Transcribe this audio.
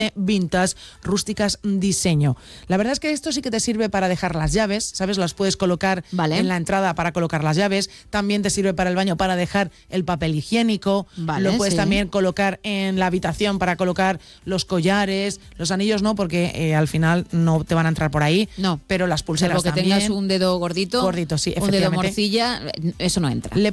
vintage, rústicas diseño. La verdad es que esto sí que te sirve para dejar las llaves, ¿sabes? Las puedes colocar en la entrada para colocar las llaves. También te sirve para el baño para dejar el papel higiénico. Lo puedes también colocar en la habitación para colocar los collares, los anillos no, porque al final no te van a entrar por ahí. No. Pero las pulseras porque también. Tengas un dedo gordito. Gordito, sí, un dedo efectivamente. morcilla, eso no entra.